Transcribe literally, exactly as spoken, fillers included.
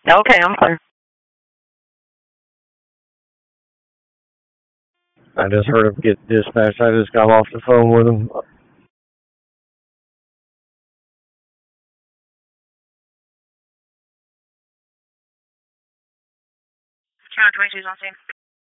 Okay, I'm clear. I just heard him get dispatched. I just got off the phone with him. Count twenty-two's on scene.